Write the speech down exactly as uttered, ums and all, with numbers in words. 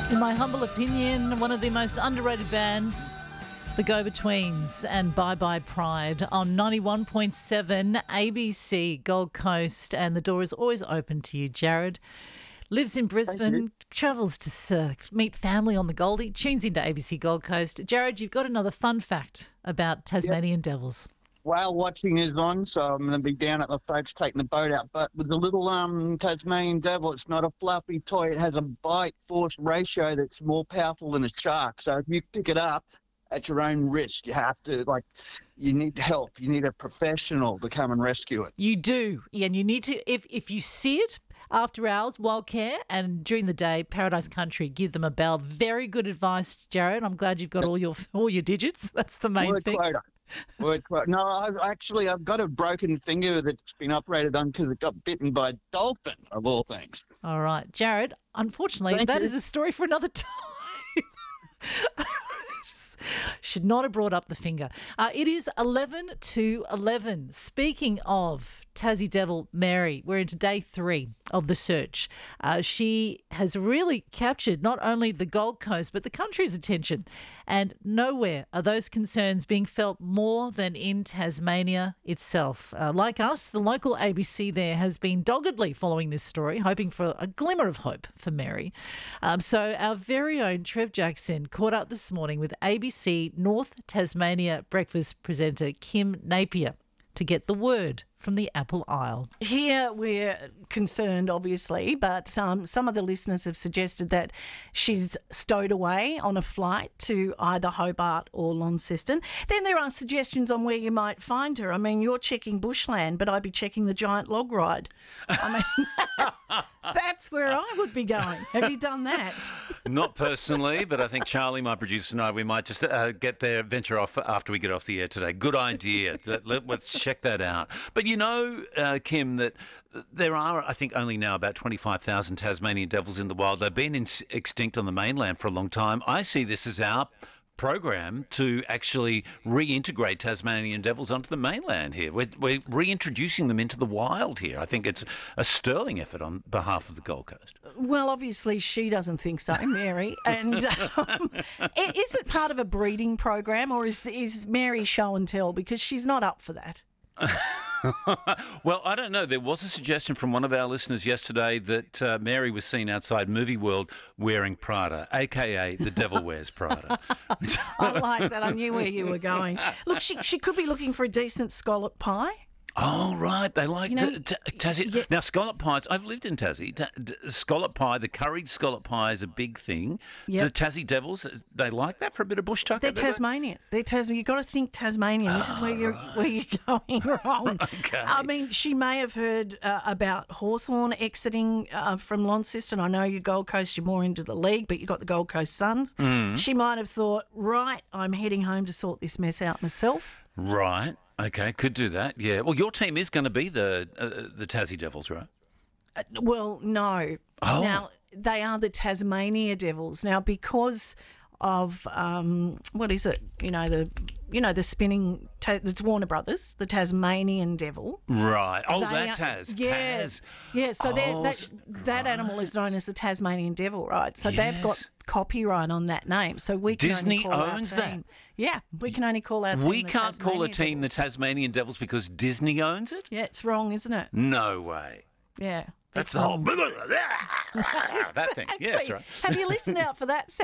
In my humble opinion, one of the most underrated bands, the Go-Betweens and Bye Bye Pride on ninety-one point seven A B C Gold Coast, and the door is always open to you. Jared lives in Brisbane, travels to uh, meet family on the Goldie, tunes into A B C Gold Coast. Jared, you've got another fun fact about Tasmanian yep. devils. Whale watching is on, so I'm going to be down at the folks taking the boat out. But with the little um, Tasmanian devil, it's not a fluffy toy. It has a bite force ratio that's more powerful than a shark. So if you pick it up at your own risk, you have to, like, you need help. You need a professional to come and rescue it. You do. Yeah, and you need to, if, if you see it, after hours, Wildcare, and during the day, Paradise Country, give them a bell. Very good advice, Jared. I'm glad you've got all your all your digits. That's the main Word thing. Quota. Word quote. No, I've actually I've got a broken finger that's been operated on because it got bitten by a dolphin, of all things. All right, Jared. Unfortunately, Thank that you. is a story for another time. Should not have brought up the finger. Uh, it is eleven to eleven. Speaking of Tassie Devil Mary, we're into day three of the search. Uh, she has really captured not only the Gold Coast but the country's attention, and nowhere are those concerns being felt more than in Tasmania itself. Uh, like us, the local A B C there has been doggedly following this story, hoping for a glimmer of hope for Mary. Um, so our very own Trev Jackson caught up this morning with A B C North Tasmania breakfast presenter Kim Napier to get the word from the Apple Isle. Here we're concerned, obviously, but um, some of the listeners have suggested that she's stowed away on a flight to either Hobart or Launceston. Then there are suggestions on where you might find her. I mean, you're checking bushland, but I'd be checking the giant log ride. I mean, that's, that's where I would be going. Have you done that? Not personally, but I think Charlie, my producer, and I, we might just uh, get there, venture off after we get off the air today. Good idea. Let, let, let's check that out. But you know, uh, Kim, that there are, I think, only now about twenty-five thousand Tasmanian devils in the wild. They've been in, extinct on the mainland for a long time. I see this as our program to actually reintegrate Tasmanian devils onto the mainland here. We're, we're reintroducing them into the wild here. I think it's a sterling effort on behalf of the Gold Coast. Well, obviously she doesn't think so, Mary. And um, is it part of a breeding program, or is, is Mary show and tell? Because she's not up for that. Well, I don't know. There was a suggestion from one of our listeners yesterday that uh, Mary was seen outside Movie World wearing Prada, a k a the devil wears Prada. I like that. I knew where you were going. Look, she she could be looking for a decent scallop pie. Oh, right. They like You know, t- t- Tassie. yeah. Now, scallop pies, I've lived in Tassie. Ta- d- scallop pie, the curried scallop pie is a big thing. Yep. The Tassie Devils, they like that for a bit of bush tucker? They're do they? Tasmanian. They're Tasmanian. You've got to think Tasmanian. This is where you're where you're going wrong. Okay. I mean, she may have heard uh, about Hawthorn exiting uh, from Launceston. I know you're Gold Coast, you're more into the league, but you've got the Gold Coast Suns. Mm. She might have thought, right, I'm heading home to sort this mess out myself. Right. Okay, could do that, yeah. Well, your team is going to be the uh, the Tassie Devils, right? Uh, well, no. Oh. Now, they are the Tasmania Devils. Now, because of, um, what is it? You know, the you know the spinning, ta- it's Warner Brothers, the Tasmanian Devil. Right. Oh, They that are- Taz. Yeah, Taz. yeah. So they're- Oh, that s- that animal is known as the Tasmanian Devil, right? So they've got Yes. copyright on that name. So we can Disney only call owns our that? team. Yeah, we can only call our team. We the can't call a Tasmania team the Devils. Tasmanian Devils because Disney owns it? Yeah, it's wrong, isn't it? No way. Yeah, That's it's the whole... wrong. that thing. Yes, Exactly. right. Have you listened out for that?